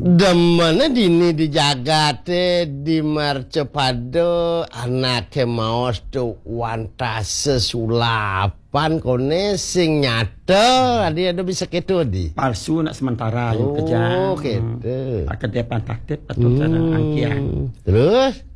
Demene dini dijagate di marcepado anake maos tu wantase sulapan kone sing nyata ada bisa ketu di palsu nak sementara yuk kejang. Gitu. Akan depan taktik atau cara angkian. Terus